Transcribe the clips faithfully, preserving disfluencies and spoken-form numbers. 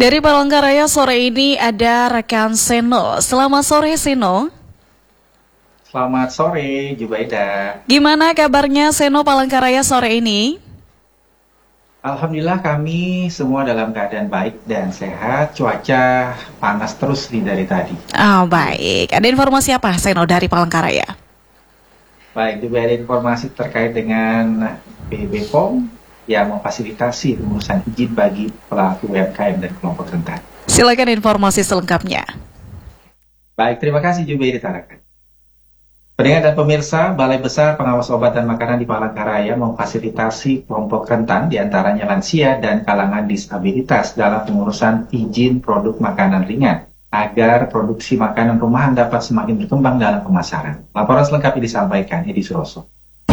Dari Palangkaraya sore ini ada rekan Seno. Selamat sore Seno. Selamat sore Jubaida. Gimana kabarnya Seno Palangkaraya sore ini? Alhamdulillah kami semua dalam keadaan baik dan sehat. Cuaca panas terus nih dari tadi. Oh baik, ada informasi apa Seno dari Palangkaraya? Baik, juga ada informasi terkait dengan B B P O M yang memfasilitasi pengurusan izin bagi pelaku U M K M dan kelompok rentan. Silakan informasi selengkapnya. Baik, terima kasih Jubaida Tarakan. Pendengar dan pemirsa, Balai Besar Pengawas Obat dan Makanan di Palangkaraya memfasilitasi kelompok rentan diantaranya lansia dan kalangan disabilitas dalam pengurusan izin produk makanan ringan agar produksi makanan rumahan dapat semakin berkembang dalam pemasaran. Laporan selengkapnya disampaikan Edi Suroso.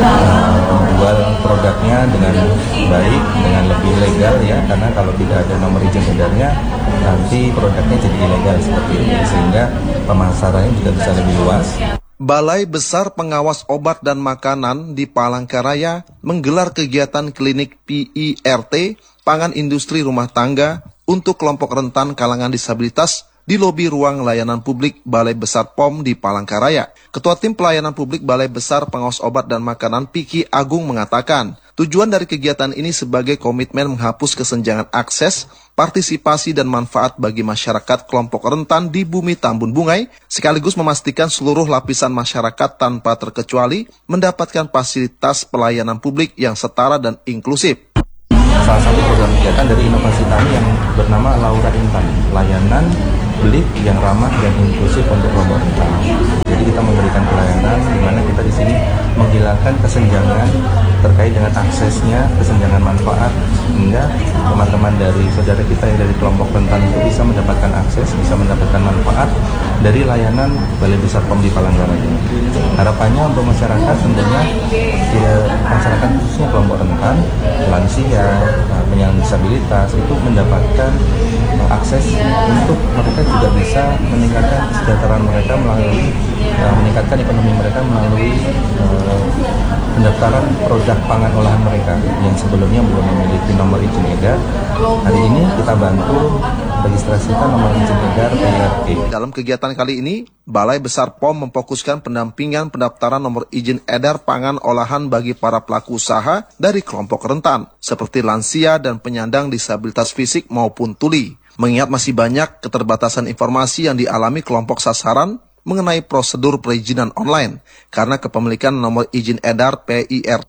Menjual produknya dengan baik, dengan lebih legal ya, karena kalau tidak ada nomor izin edarnya nanti produknya jadi ilegal seperti ini, sehingga pemasarannya juga bisa lebih luas. Balai Besar Pengawas Obat dan Makanan di Palangkaraya menggelar kegiatan klinik P I R T, Pangan Industri Rumah Tangga, untuk kelompok rentan kalangan disabilitas di lobi ruang layanan publik Balai Besar P O M di Palangkaraya. Ketua Tim Pelayanan Publik Balai Besar Pengawas Obat dan Makanan Piki Agung mengatakan, tujuan dari kegiatan ini sebagai komitmen menghapus kesenjangan akses, partisipasi dan manfaat bagi masyarakat kelompok rentan di bumi Tambun Bungai, sekaligus memastikan seluruh lapisan masyarakat tanpa terkecuali mendapatkan fasilitas pelayanan publik yang setara dan inklusif. Salah satu program kegiatan dari inovasi kami yang bernama Laura Intan, layanan beli yang ramah dan inklusif untuk kelompok rentan. Jadi kita memberikan pelayanan di mana kita di sini menghilangkan kesenjangan terkait dengan aksesnya, kesenjangan manfaat, sehingga teman-teman dari saudara kita yang dari kelompok rentan itu bisa mendapatkan akses, bisa mendapatkan manfaat dari layanan Balai Besar P O M di Palangkaraya. Harapannya untuk masyarakat tentunya ya, masyarakat khususnya kelompok rentan, lansia, penyandang disabilitas itu mendapatkan akses untuk mereka juga bisa meningkatkan kesejahteraan mereka melalui uh, meningkatkan ekonomi mereka melalui uh, pendaftaran produk pangan olahan mereka yang sebelumnya belum memiliki nomor izin edar. Hari ini kita bantu registrasikan nomor izin edar P I R T. Dalam kegiatan kali ini, Balai Besar P O M memfokuskan pendampingan pendaftaran nomor izin edar pangan olahan bagi para pelaku usaha dari kelompok rentan, seperti lansia dan penyandang disabilitas fisik maupun tuli. Mengingat masih banyak keterbatasan informasi yang dialami kelompok sasaran mengenai prosedur perizinan online, karena kepemilikan nomor izin edar P I R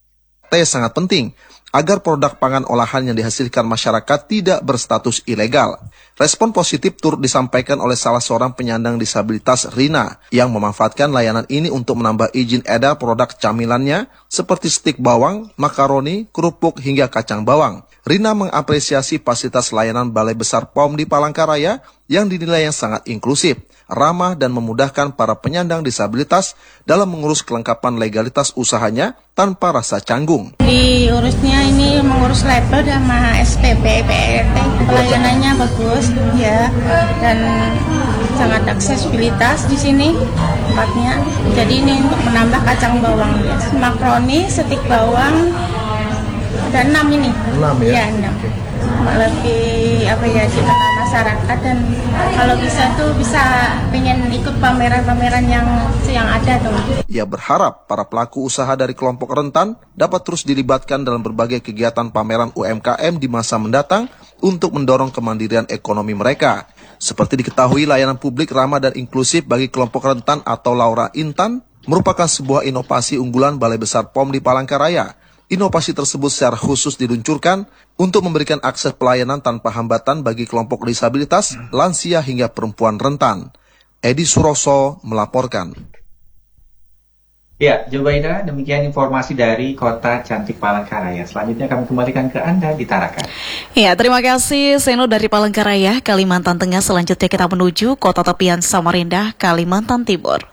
T sangat penting agar produk pangan olahan yang dihasilkan masyarakat tidak berstatus ilegal. Respon positif turut disampaikan oleh salah seorang penyandang disabilitas Rina yang memanfaatkan layanan ini untuk menambah izin edar produk camilannya seperti stik bawang, makaroni, kerupuk hingga kacang bawang. Rina mengapresiasi fasilitas layanan Balai Besar P O M di Palangkaraya yang dinilai yang sangat inklusif, ramah dan memudahkan para penyandang disabilitas dalam mengurus kelengkapan legalitas usahanya tanpa rasa canggung. Diurusnya ini mengurus label sama S P P, P I R T, pelayanannya bagus ya, dan sangat aksesibilitas di sini tempatnya. Jadi ini untuk menambah kacang bawang, ya. Makaroni, stik bawang, ada enam ini. Enam ya? Ya enam. Lebih apa ya dikenal masyarakat, dan kalau bisa tuh bisa pengen ikut pameran-pameran yang yang ada tuh. Ia berharap para pelaku usaha dari kelompok rentan dapat terus dilibatkan dalam berbagai kegiatan pameran U M K M di masa mendatang untuk mendorong kemandirian ekonomi mereka. Seperti diketahui, layanan publik ramah dan inklusif bagi kelompok rentan atau Laura Intan merupakan sebuah inovasi unggulan Balai Besar P O M di Palangkaraya. Inovasi tersebut secara khusus diluncurkan untuk memberikan akses pelayanan tanpa hambatan bagi kelompok disabilitas, lansia hingga perempuan rentan. Edi Suroso melaporkan. Ya, Jubaida, demikian informasi dari Kota Cantik Palangkaraya. Selanjutnya kami kembalikan ke Anda di Tarakan. Ya, terima kasih Seno dari Palangkaraya, Kalimantan Tengah. Selanjutnya kita menuju Kota Tepian Samarinda, Kalimantan Timur.